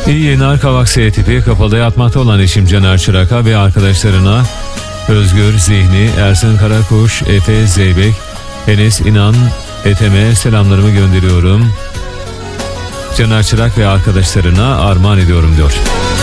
İyi yayınlar. Kavak S tipi kapalı yatmakta olan eşim Caner Çırak'a ve arkadaşlarına Özgür Zihni, Ersin Karakuş, Efe Zeybek, Enes İnan, Ethem'e selamlarımı gönderiyorum. Caner Çırak ve arkadaşlarına armağan ediyorum diyor.